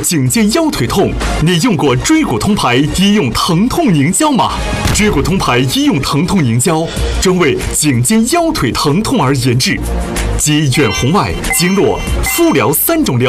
颈肩腰腿痛，你用过椎骨通牌医用疼痛凝胶吗？椎骨通牌医用疼痛凝胶专为颈肩腰腿疼痛而研制，集远红外、经络、敷疗3种疗